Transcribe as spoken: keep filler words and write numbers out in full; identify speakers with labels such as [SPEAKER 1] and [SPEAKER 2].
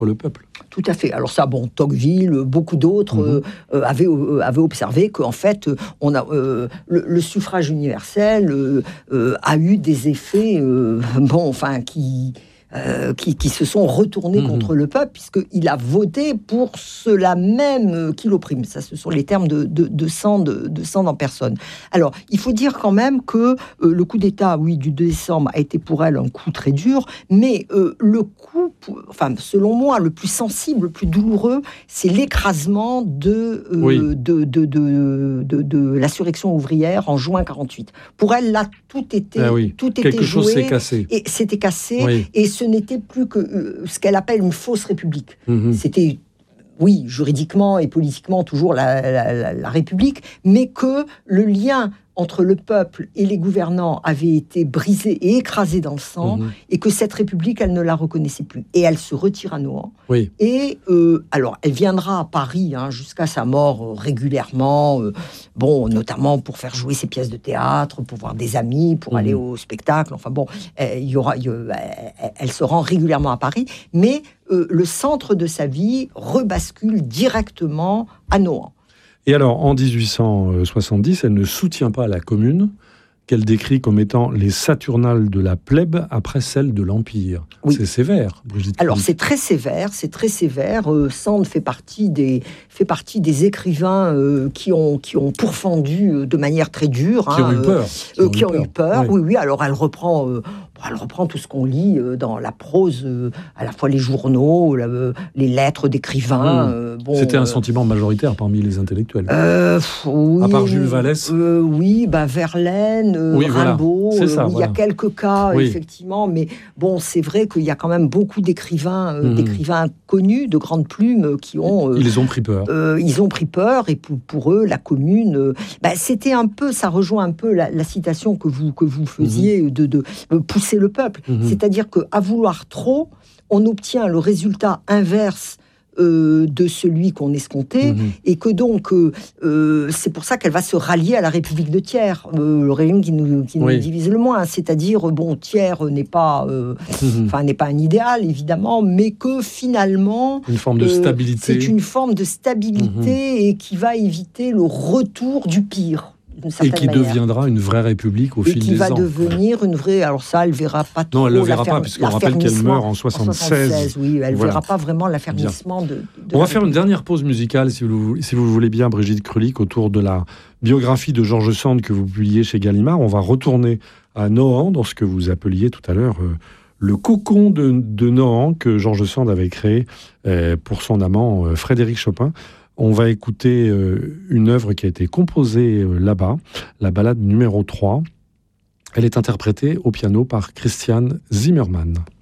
[SPEAKER 1] le peuple.
[SPEAKER 2] Tout à fait. Alors ça, bon, Tocqueville, beaucoup d'autres mmh. euh, avaient, euh, avaient observé qu'en fait, on a, euh, le, le suffrage universel euh, euh, a eu des effets, euh, bon, enfin, qui... Euh, qui, qui se sont retournés mmh. contre le peuple, puisqu'il a voté pour cela même qu'il opprime. Ça, ce sont les termes de, de, de Sand, de, de Sand en personne. Alors, il faut dire quand même que euh, le coup d'État, oui, du deux décembre a été pour elle un coup très dur, mais euh, le coup, enfin, selon moi, le plus sensible, le plus douloureux, c'est l'écrasement de, euh, oui. de, de, de, de, de, de l'insurrection ouvrière en juin quarante-huit. Pour elle, là, tout était,
[SPEAKER 1] ah oui.
[SPEAKER 2] tout était
[SPEAKER 1] Quelque
[SPEAKER 2] joué.
[SPEAKER 1] chose s'est cassé.
[SPEAKER 2] Et c'était cassé,
[SPEAKER 1] oui.
[SPEAKER 2] et ce n'était plus que euh, ce qu'elle appelle une fausse république.
[SPEAKER 1] Mmh.
[SPEAKER 2] C'était, oui, juridiquement et politiquement toujours la, la, la, la République, mais que le lien entre le peuple et les gouvernants avait été brisé et écrasé dans le sang, mmh. et que cette République, elle ne la reconnaissait plus. Et elle se retire à Nohant.
[SPEAKER 1] Oui.
[SPEAKER 2] Et, euh, alors, elle viendra à Paris hein, jusqu'à sa mort euh, régulièrement, euh, bon, notamment pour faire jouer ses pièces de théâtre, pour voir des amis, pour mmh. aller au spectacle. Enfin bon, il y aura, il y a, elle se rend régulièrement à Paris, mais euh, le centre de sa vie rebascule directement à Nohant.
[SPEAKER 1] Et alors, en dix-huit cent soixante-dix, elle ne soutient pas la Commune, qu'elle décrit comme étant les Saturnales de la plèbe après celles de l'Empire. Oui. C'est sévère, Brigitte.
[SPEAKER 2] Alors, c'est très sévère, c'est très sévère. Euh, Sand fait partie des, fait partie des écrivains euh, qui, ont, qui ont pourfendu euh, de manière très dure.
[SPEAKER 1] Qui hein, ont eu peur.
[SPEAKER 2] Euh, qui, ont, qui ont eu peur, oui. oui, oui. Alors, elle reprend... Euh, Elle reprend tout ce qu'on lit dans la prose, à la fois les journaux, les lettres d'écrivains.
[SPEAKER 1] Mmh.
[SPEAKER 2] Euh, bon,
[SPEAKER 1] C'était un sentiment majoritaire parmi les intellectuels.
[SPEAKER 2] Euh, oui,
[SPEAKER 1] à part Jules Vallès.
[SPEAKER 2] Euh, oui, bah Verlaine, euh,
[SPEAKER 1] oui,
[SPEAKER 2] Rimbaud.
[SPEAKER 1] Voilà. C'est ça,
[SPEAKER 2] euh,
[SPEAKER 1] voilà.
[SPEAKER 2] Il y a quelques cas, oui. effectivement, mais bon, c'est vrai qu'il y a quand même beaucoup d'écrivains, euh, mmh. d'écrivains connus, de grandes plumes, qui ont.
[SPEAKER 1] Euh, ils ont pris peur.
[SPEAKER 2] Euh, ils ont pris peur, et pour, pour eux, la Commune, euh, bah, c'était un peu, ça rejoint un peu la, la citation que vous que vous faisiez mmh. de, de euh, pousser le peuple. Mmh. C'est-à-dire qu'à vouloir trop, on obtient le résultat inverse euh, de celui qu'on escomptait, mmh. et que donc, euh, euh, c'est pour ça qu'elle va se rallier à la République de Thiers, euh, le régime qui nous, qui oui. nous divise le moins. C'est-à-dire, bon, Thiers n'est pas, euh, mmh. n'est pas un idéal, évidemment, mais que finalement...
[SPEAKER 1] Une forme de euh, stabilité.
[SPEAKER 2] C'est une forme de stabilité mmh. et qui va éviter le retour du pire.
[SPEAKER 1] Et qui
[SPEAKER 2] manière.
[SPEAKER 1] deviendra une vraie république au
[SPEAKER 2] et
[SPEAKER 1] fil
[SPEAKER 2] des
[SPEAKER 1] ans.
[SPEAKER 2] Et qui va devenir une vraie... Alors ça, elle ne verra pas trop...
[SPEAKER 1] Non, elle ne le verra pas, puisqu'on rappelle qu'elle meurt en soixante-seize.
[SPEAKER 2] Oui, elle ne voilà. verra pas vraiment l'affermissement de, de
[SPEAKER 1] On va faire une dernière pause musicale, si vous, si vous voulez bien, Brigitte Krulik, autour de la biographie de George Sand que vous publiez chez Gallimard. On va retourner à Nohant, dans ce que vous appeliez tout à l'heure... Euh, le cocon de, de Nohant que George Sand avait créé euh, pour son amant euh, Frédéric Chopin. On va écouter euh, une œuvre qui a été composée euh, là-bas, la ballade numéro trois. Elle est interprétée au piano par Christian Zimmermann.